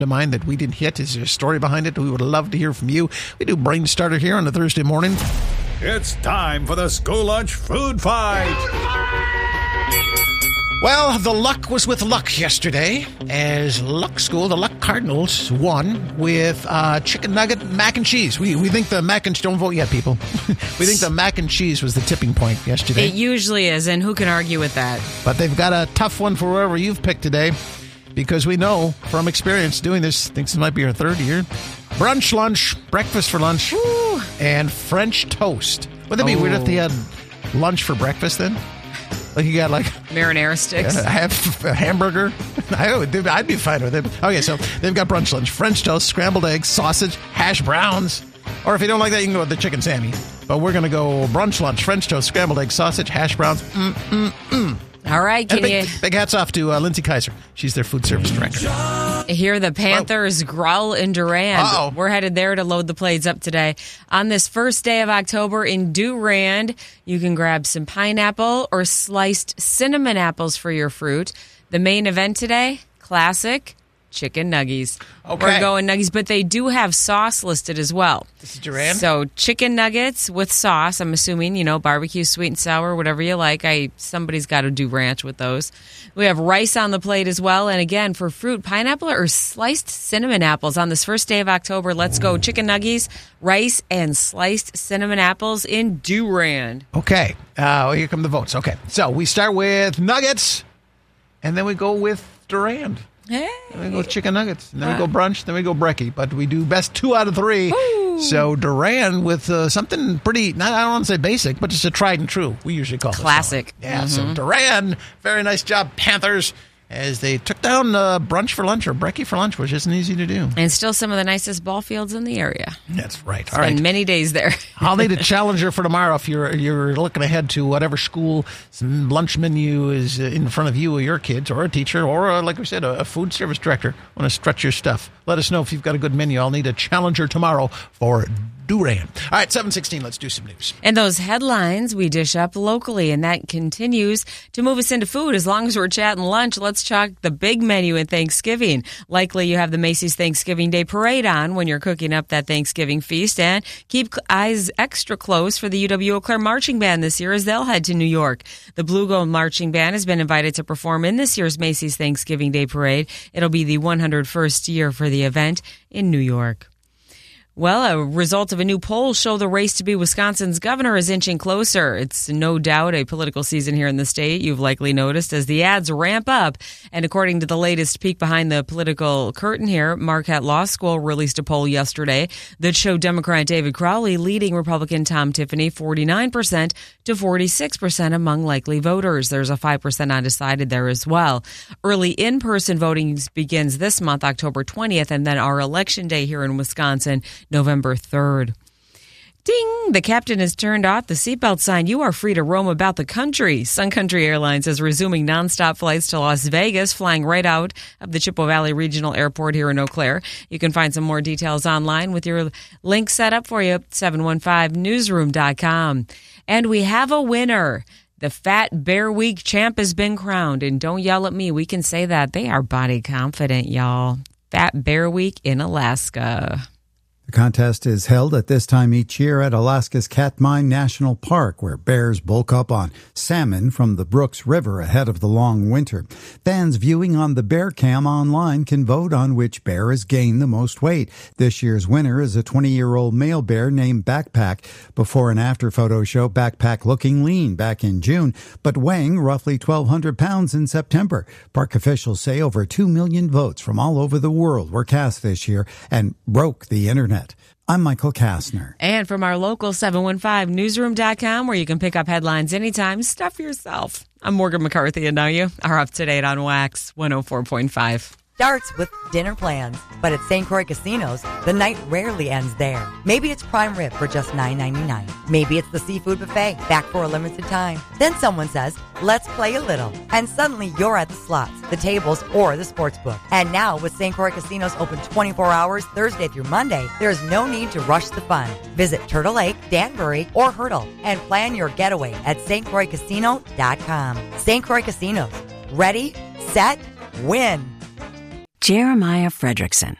to mind that we didn't hit? Is there a story behind it? We would love to hear from you. We do Brain Starter here on a Thursday morning. It's time for the school lunch food fight. Well, the luck was with Luck yesterday, as Luck School, the Luck Cardinals, won with chicken nugget mac and cheese. We think the mac and don't vote yet, people. We think the mac and cheese was the tipping point yesterday. It usually is, and who can argue with that? But they've got a tough one for whoever you've picked today, because we know from experience doing this, I think this might be our third year. Brunch, lunch, breakfast for lunch, and French toast. Wouldn't that be weird if they had lunch for breakfast then? Like you got like marinara sticks, a hamburger. I'd be fine with it. Okay, so they've got brunch, lunch, French toast, scrambled eggs, sausage, hash browns. Or if you don't like that, you can go with the chicken Sammy. But we're going to go brunch, lunch, French toast, scrambled eggs, sausage, hash browns. All right, big hats off to Lindsay Kaiser. She's their food service director. Hear the Panthers growl in Durand. Uh-oh. We're headed there to load the plates up today. On this first day of October in Durand, you can grab some pineapple or sliced cinnamon apples for your fruit. The main event today, classic chicken nuggies. Okay. We're going nuggies, but they do have sauce listed as well. This is Durand? So chicken nuggets with sauce. I'm assuming, barbecue, sweet and sour, whatever you like. Somebody's got to do ranch with those. We have rice on the plate as well. And again, for fruit, pineapple or sliced cinnamon apples. On this first day of October, let's go chicken nuggies, rice, and sliced cinnamon apples in Durand. Okay. Here come the votes. Okay. So we start with nuggets, and then we go with Durand. Hey. Then we go chicken nuggets. And then we go brunch. Then we go brekkie. But we do best 2 out of 3. Ooh. So Durand with something pretty, I don't want to say basic, but just a tried and true. We usually call it classic. Yeah, So Durand, very nice job, Panthers, as they took down brunch for lunch or brekkie for lunch, which isn't easy to do. And still some of the nicest ball fields in the area. That's right. All right. Many days there. I'll need a challenger for tomorrow if you're looking ahead to whatever school lunch menu is in front of you or your kids or a teacher or, like we said, a food service director. Want to stretch your stuff. Let us know if you've got a good menu. I'll need a challenger tomorrow for Durand. All right, 7:16, let's do some news. And those headlines we dish up locally, and that continues to move us into food. As long as we're chatting lunch, let's talk the big menu in Thanksgiving. Likely you have the Macy's Thanksgiving Day Parade on when you're cooking up that Thanksgiving feast. And keep eyes extra close for the UW Eau Claire Marching Band this year as they'll head to New York. The Blue Gold Marching Band has been invited to perform in this year's Macy's Thanksgiving Day Parade. It'll be the 101st year for the event in New York. Well, a result of a new poll show the race to be Wisconsin's governor is inching closer. It's no doubt a political season here in the state, you've likely noticed, as the ads ramp up. And according to the latest peek behind the political curtain here, Marquette Law School released a poll yesterday that showed Democrat David Crowley leading Republican Tom Tiffany 49% to 46% among likely voters. There's a 5% undecided there as well. Early in-person voting begins this month, October 20th, and then our election day here in Wisconsin, November 3rd. Ding! The captain has turned off the seatbelt sign. You are free to roam about the country. Sun Country Airlines is resuming nonstop flights to Las Vegas, flying right out of the Chippewa Valley Regional Airport here in Eau Claire. You can find some more details online with your link set up for you at 715newsroom.com. And we have a winner. The Fat Bear Week champ has been crowned. And don't yell at me. We can say that. They are body confident, y'all. Fat Bear Week in Alaska. The contest is held at this time each year at Alaska's Katmai National Park, where bears bulk up on salmon from the Brooks River ahead of the long winter. Fans viewing on the Bear Cam online can vote on which bear has gained the most weight. This year's winner is a 20-year-old male bear named Backpack. Before and after photos show Backpack looking lean back in June, but weighing roughly 1,200 pounds in September. Park officials say over 2 million votes from all over the world were cast this year and broke the internet. I'm Michael Kastner. And from our local 715newsroom.com, where you can pick up headlines anytime, stuff yourself. I'm Morgan McCarthy, and now you are up to date on Wax 104.5. Starts with dinner plans, but at St. Croix Casinos, the night rarely ends there. Maybe it's prime rib for just $9.99. Maybe it's the seafood buffet, back for a limited time. Then someone says, let's play a little. And suddenly you're at the slots, the tables, or the sports book. And now with St. Croix Casinos open 24 hours Thursday through Monday, there's no need to rush the fun. Visit Turtle Lake, Danbury, or Hurdle and plan your getaway at stcroixcasino.com. St. Croix Casinos. Ready, set, win. Jeremiah Fredrickson